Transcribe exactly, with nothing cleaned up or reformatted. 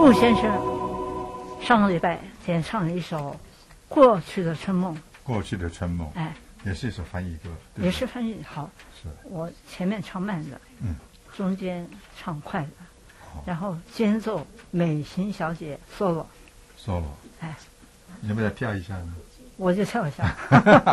陆先生上个礼拜演唱了一首《过去的春梦》。 过去的春梦， 哎， 也是一首翻译歌，对也是翻译好。 是我前面唱慢的， 嗯， 中间唱快的， 哦然后间奏美琴小姐 solo， solo， 哎， 你能不能跳一下呢？ 我就跳一下。